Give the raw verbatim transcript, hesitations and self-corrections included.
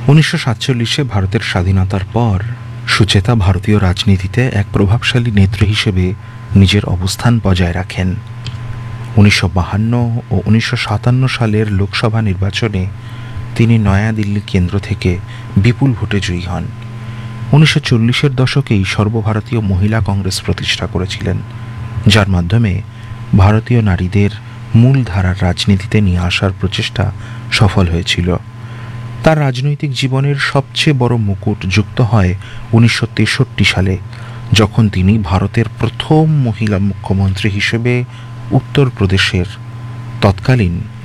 উনিশশো সাতচল্লিশে ভারতের স্বাধীনতার পর সুচেতা ভারতীয় রাজনীতিতে এক প্রভাবশালী নেত্রী হিসেবে নিজের অবস্থান বজায় রাখেন। উনিশশো বাহান্ন ও উনিশশো সাতান্ন সালের লোকসভা নির্বাচনে তিনি নয়াদিল্লি কেন্দ্র থেকে বিপুল ভোটে জয়ী হন। উনিশশো চল্লিশের দশকেই সর্বভারতীয় মহিলা কংগ্রেস প্রতিষ্ঠা করেছিলেন, যার মাধ্যমে ভারতীয় নারীদের মূল ধারার রাজনীতিতে নিয়ে আসার প্রচেষ্টা সফল হয়েছিল। তার রাজনৈতিক জীবনের সবচেয়ে বড় মুকুট যুক্ত হয় উনিশশো তেষট্টি সালে, যখন তিনি ভারতের প্রথম মহিলা মুখ্যমন্ত্রী হিসেবে উত্তরপ্রদেশের তৎকালীন